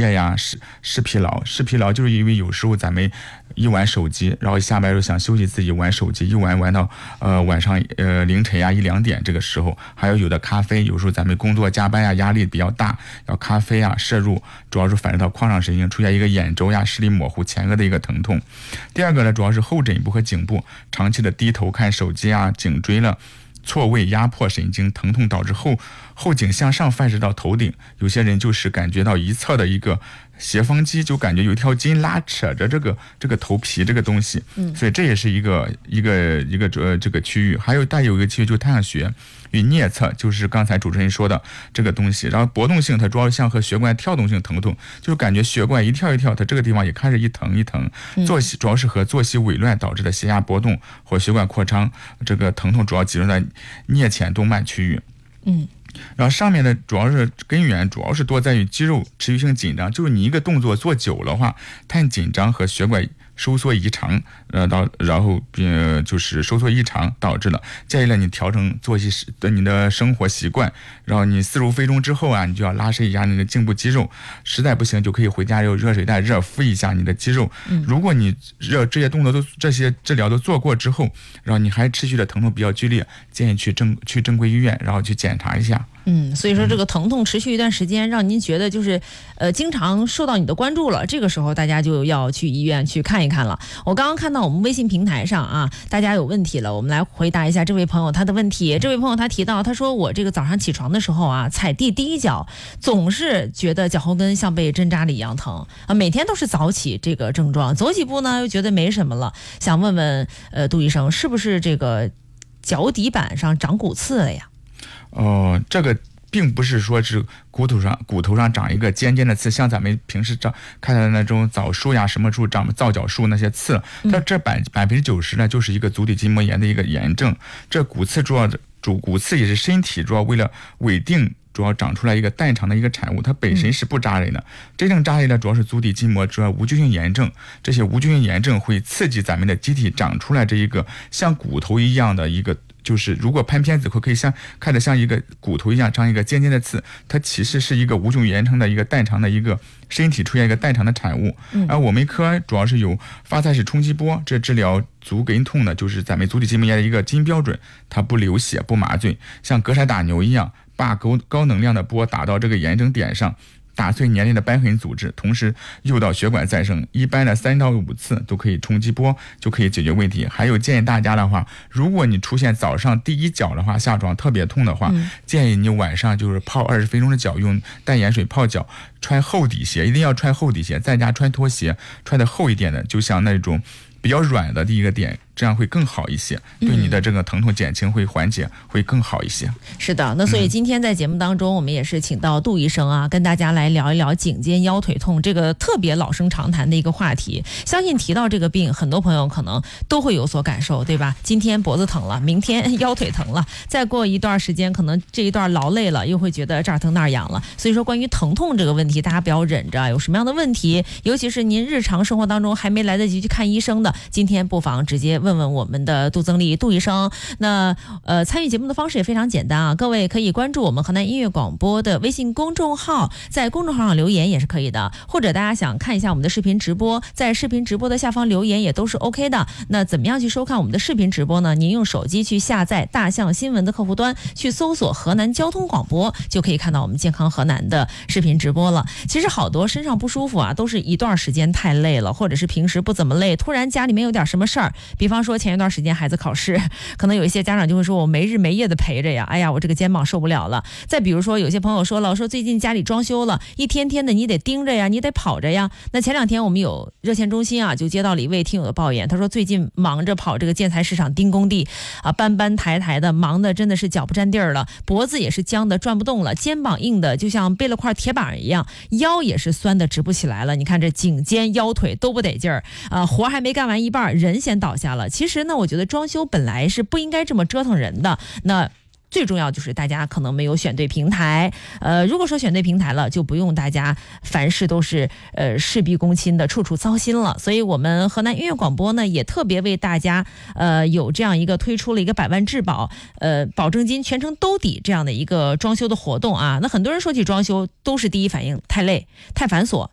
夜呀、视疲劳就是因为有时候咱们一玩手机，然后下班时候想休息自己玩手机，一玩到晚上凌晨呀1-2点这个时候，还有的咖啡，有时候咱们工作加班呀压力比较大，要咖啡呀摄入，主要是反映到眶上神经，出现一个眼周呀视力模糊、前额的一个疼痛。第二个呢，主要是后枕部和颈部长期的低头看手机啊，颈椎了错位压迫神经疼痛，导致后颈向上泛射到头顶，有些人就是感觉到一侧的一个斜方肌，就感觉有一条筋拉扯着这个头皮这个东西，所以这也是一个这个区域。还有带有一个区域就是太阳穴与颞侧，就是刚才主持人说的这个东西。然后搏动性它主要像和血管跳动性疼痛，就是感觉血管一跳一跳，它这个地方也开始一疼。作息主要是和作息紊乱导致的血压波动或血管扩张，这个疼痛主要集中在颞前动脉区域。然后上面的主要是根源，主要是多在于肌肉持续性紧张，就是你一个动作做久了话，太紧张和血管收缩异常，然后就是收缩异常导致了，建议了你调整作息的你的生活习惯，然后你45分钟之后啊，你就要拉伸一下你的颈部肌肉，实在不行就可以回家用热水袋热敷一下你的肌肉。如果你这些动作这些治疗都做过之后，然后你还持续的疼痛比较剧烈，建议去正规医院，然后去检查一下。 所以说这个疼痛持续一段时间，让您觉得就是经常受到你的关注了，这个时候大家就要去医院去看一看了。我刚刚看到我们微信平台上啊，大家有问题了，我们来回答一下这位朋友他的问题。这位朋友他提到，他说我这个早上起床的时候啊，踩地第一脚总是觉得脚后跟像被针扎了一样疼啊，每天都是早起这个症状，走几步呢又觉得没什么了，想问问杜医生，是不是这个脚底板上长骨刺了呀？ 这个并不是说是骨头上长一个尖尖的刺，像咱们平时看到的那种枣树呀什么树长皂角树那些刺，它这90%呢就是一个足底筋膜炎的一个炎症。这骨刺骨刺也是身体主要为了稳定主要长出来一个代偿的一个产物，它本身是不扎人的。真正扎人的主要是足底筋膜主要无菌性炎症，这些无菌性炎症会刺激咱们的机体长出来这一个像骨头一样的一个，就是如果拍片子可以看着像一个骨头一样长一个尖尖的刺，它其实是一个无菌炎症的一个代偿的一个身体出现一个代偿的产物。而我们科主要是有发散式冲击波，这治疗足跟痛呢，就是咱们足底筋膜炎的一个金标准，它不流血不麻醉，像隔山打牛一样，把高能量的波打到这个炎症点上，打碎黏连的瘢痕组织，同时诱导血管再生，一般的3到5次都可以冲击波就可以解决问题。还有建议大家的话，如果你出现早上第一脚的话，下床特别痛的话，建议你晚上就是泡20分钟的脚，用淡盐水泡脚，穿厚底鞋，一定要穿厚底鞋，在家穿拖鞋，穿的厚一点的，就像那种比较软的第一个点，这样会更好一些，对你的这个疼痛减轻会缓解会更好一些。 是的，那所以今天在节目当中，我们也是请到杜医生啊，跟大家来聊一聊颈肩腰腿痛这个特别老生常谈的一个话题。相信提到这个病，很多朋友可能都会有所感受，对吧？今天脖子疼了，明天腰腿疼了，再过一段时间，可能这一段劳累了，又会觉得这儿疼那儿痒了。所以说，关于疼痛这个问题，大家不要忍着，有什么样的问题，尤其是您日常生活当中还没来得及去看医生的，今天不妨直接问问我们的杜增丽杜医生。那参与节目的方式也非常简单啊，各位可以关注我们河南音乐广播的微信公众号，在公众号上留言也是可以的，或者大家想看一下我们的视频直播，在视频直播的下方留言也都是 OK 的。那怎么样去收看我们的视频直播呢？您用手机去下载大象新闻的客户端，去搜索河南交通广播，就可以看到我们健康河南的视频直播了。其实好多身上不舒服啊，都是一段时间太累了，或者是平时不怎么累，突然家里面有点什么事儿，比方说前一段时间孩子考试，可能有一些家长就会说，我没日没夜的陪着呀，哎呀，我这个肩膀受不了了。再比如说有些朋友说了，说最近家里装修了，一天天的你得盯着呀，你得跑着呀。那前2天我们有热线中心啊，就接到了一位听友的抱怨，他说最近忙着跑这个建材市场盯工地啊，搬抬的，忙的真的是脚不沾地儿了，脖子也是僵的转不动了，肩膀硬的就像背了块铁板一样，腰也是酸的直不起来了。你看这颈肩腰腿都不得劲儿啊，活还没干完一半，人先倒下了。其实呢，我觉得装修本来是不应该这么折腾人的。那最重要就是大家可能没有选对平台，如果说选对平台了，就不用大家凡事都是事必躬亲的，处处操心了。所以我们河南音乐广播呢，也特别为大家有这样一个推出了一个100万质保保证金全程兜底这样的一个装修的活动啊。那很多人说起装修都是第一反应太累太繁琐，